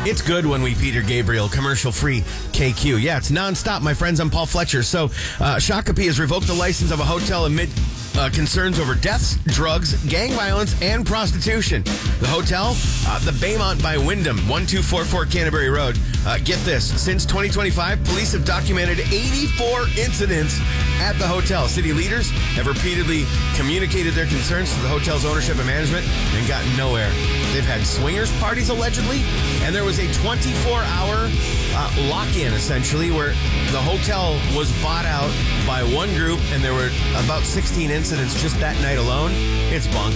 It's good when we Peter Gabriel, commercial-free KQ. Yeah, it's nonstop, my friends. I'm Paul Fletcher. So, Shakopee has revoked the license of a hotel amid concerns over deaths, drugs, gang violence, and prostitution. The hotel, the Baymont by Wyndham, 1244 Canterbury Road. Get this, since 2025, police have documented 84 incidents at the hotel. City leaders have repeatedly communicated their concerns to the hotel's ownership and management and gotten nowhere. They've had swingers parties, allegedly, and there was a 24-hour lock-in, essentially, where the hotel was bought out by one group, and there were about 16 incidents just that night alone. It's bonkers.